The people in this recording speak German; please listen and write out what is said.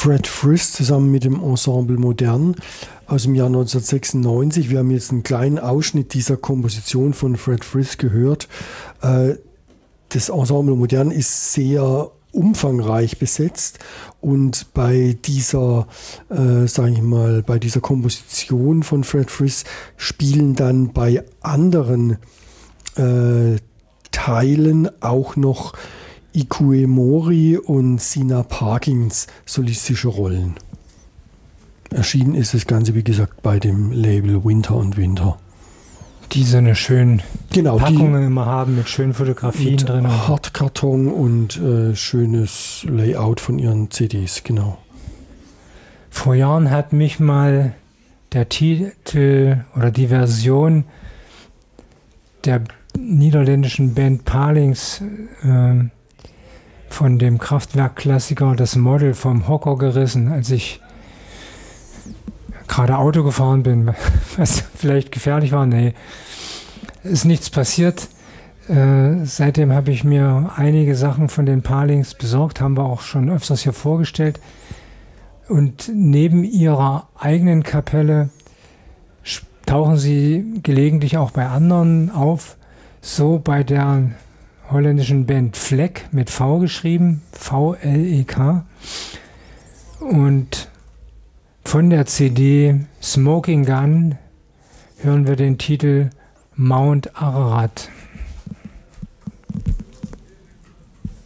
Fred Frith zusammen mit dem Ensemble Modern aus dem Jahr 1996. Wir haben jetzt einen kleinen Ausschnitt dieser Komposition von Fred Frith gehört. Das Ensemble Modern ist sehr umfangreich besetzt und bei dieser, bei dieser Komposition von Fred Frith spielen dann bei anderen Teilen auch noch Ikue Mori und Sina Parkins solistische Rollen. Erschienen ist das Ganze, wie gesagt, bei dem Label Winter und Winter. Die so eine schöne Packungen immer haben mit schönen Fotografien mit drin. Hartkarton und schönes Layout von ihren CDs, genau. Vor Jahren hat mich mal der Titel oder die Version der niederländischen Band Palings von dem Kraftwerk-Klassiker Das Model vom Hocker gerissen, als ich gerade Auto gefahren bin, was vielleicht gefährlich war. Nee, ist nichts passiert. Seitdem habe ich mir einige Sachen von den Palings besorgt, haben wir auch schon öfters hier vorgestellt. Und neben ihrer eigenen Kapelle tauchen sie gelegentlich auch bei anderen auf, so bei der holländischen Band Vlek mit V geschrieben, V-L-E-K. Und von der CD Smoking Gun hören wir den Titel Mount Ararat.